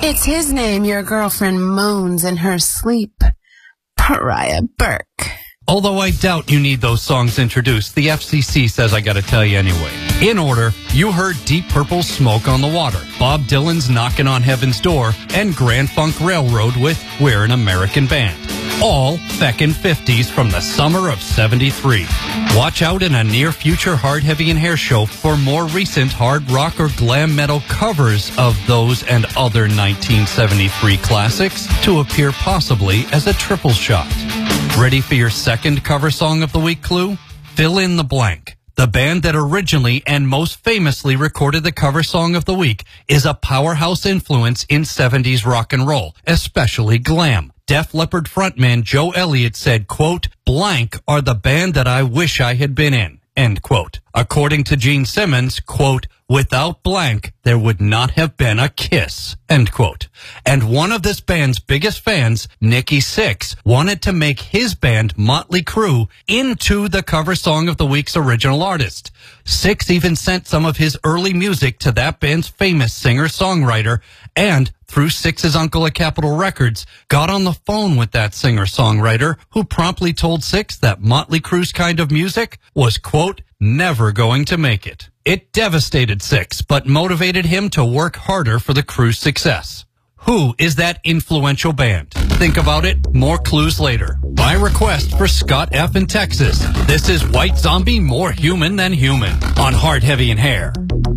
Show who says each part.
Speaker 1: It's his name your girlfriend moans in her sleep. Pariah Burke.
Speaker 2: Although I doubt you need those songs introduced, the FCC says I gotta tell you anyway. In order, you heard Deep Purple's Smoke on the Water, Bob Dylan's Knockin' on Heaven's Door, and Grand Funk Railroad with We're an American Band. All feckin' 50s from the summer of 73. Watch out in a near future Hard, Heavy, and Hair show for more recent hard rock or glam metal covers of those and other 1973 classics to appear possibly as a triple shot. Ready for your second cover song of the week clue? Fill in the blank. The band that originally and most famously recorded the cover song of the week is a powerhouse influence in 70s rock and roll, especially glam. Def Leppard frontman Joe Elliott said, quote, blank are the band that I wish I had been in, end quote. According to Gene Simmons, quote, without blank, there would not have been a Kiss, end quote. And one of this band's biggest fans, Nikki Sixx, wanted to make his band, Motley Crue, into the cover song of the week's original artist. Sixx even sent some of his early music to that band's famous singer-songwriter, and through Sixx's uncle at Capitol Records, got on the phone with that singer-songwriter, who promptly told Sixx that Motley Crue's kind of music was, quote, never going to make it. It devastated Sixx, but motivated him to work harder for the Crue's success. Who is that influential band? Think about it. More clues later. By request for Scott F. in Texas, this is White Zombie, More Human Than Human on Hard, Heavy, and Hair.